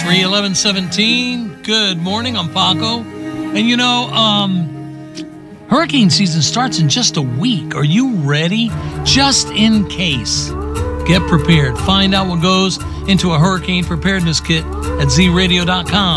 3/11/17. Good morning, I'm Paco. And hurricane season starts in just a week. Are you ready? Just in case. Get prepared. Find out what goes into a hurricane preparedness kit at zradio.com.